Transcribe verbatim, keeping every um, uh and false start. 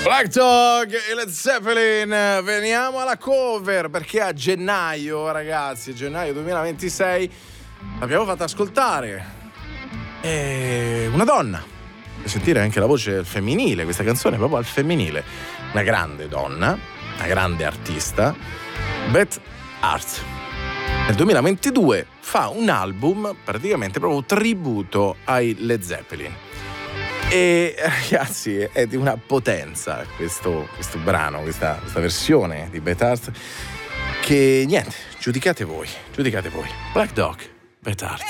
Black Dog e Led Zeppelin. Veniamo alla cover, perché a gennaio, ragazzi, gennaio duemilaventisei l'abbiamo fatta ascoltare e una donna, e sentire anche la voce femminile. Questa canzone è proprio al femminile, una grande donna, una grande artista, Beth Hart. Nel duemilaventidue fa un album praticamente proprio tributo ai Led Zeppelin. E ragazzi, è di una potenza questo, questo brano, questa, questa versione di Beth Hart, che niente, giudicate voi, giudicate voi. Black Dog, Beth Hart.